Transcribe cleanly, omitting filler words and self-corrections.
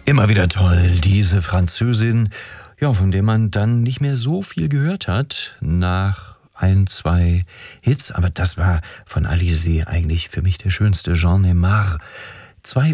Immer wieder toll, diese Französin, ja, von der man dann nicht mehr so viel gehört hat nach ein, zwei Hits, aber das war von Alizée eigentlich für mich der schönste, J'en ai marre. Zwei